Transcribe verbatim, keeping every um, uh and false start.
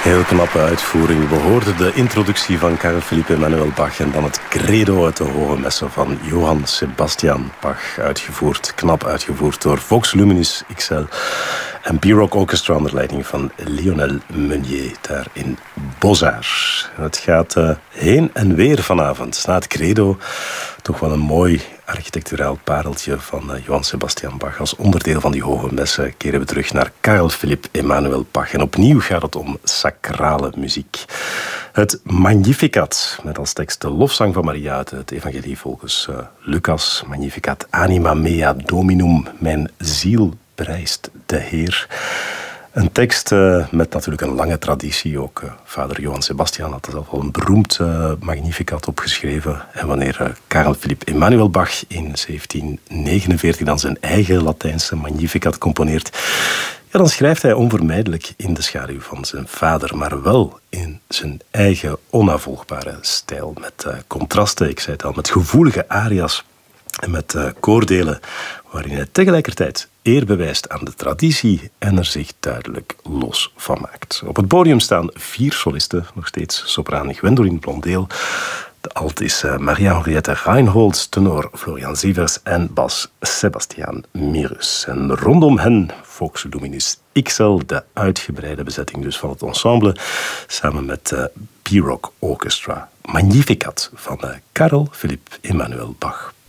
Heel knappe uitvoering. We hoorden de introductie van Carl Philipp Emanuel Bach en dan het credo uit de Hoge Messe van Johann Sebastian Bach. Uitgevoerd, knap uitgevoerd door Vox Luminis X L en B-Rock Orchestra onder leiding van Lionel Meunier daar in Beaux-Arts. Het gaat uh, heen en weer vanavond. Na het credo toch wel een mooi architecturaal pareltje van uh, Johann Sebastian Bach. Als onderdeel van die Hoge Messe keren we terug naar Carl Philipp Emanuel Bach. En opnieuw gaat het om sacrale muziek. Het Magnificat, met als tekst de lofzang van Maria uit het evangelie volgens uh, Lucas. Magnificat anima mea dominum, mijn ziel prijst de Heer. Een tekst uh, met natuurlijk een lange traditie. Ook uh, vader Johann Sebastian had zelf al een beroemd uh, Magnificat opgeschreven. En wanneer uh, Carl Philipp Emanuel Bach in zeventien negenenveertig dan zijn eigen Latijnse Magnificat componeert, ja, dan schrijft hij onvermijdelijk in de schaduw van zijn vader, maar wel in zijn eigen onnavolgbare stijl. Met uh, contrasten, ik zei het al, met gevoelige aria's en met uh, koordelen waarin hij tegelijkertijd eer bewijst aan de traditie en er zich duidelijk los van maakt. Op het podium staan vier solisten, nog steeds sopraan Gwendoline Blondeel, de alt is uh, Maria-Henriette Reinholds, tenor Florian Sievers en bas Sebastiaan Mirus. En rondom hen Vox Luminis X L, de uitgebreide bezetting dus van het ensemble, samen met uh, B-Rock Orchestra. Magnificat van uh, Carl Philipp Emanuel Bach.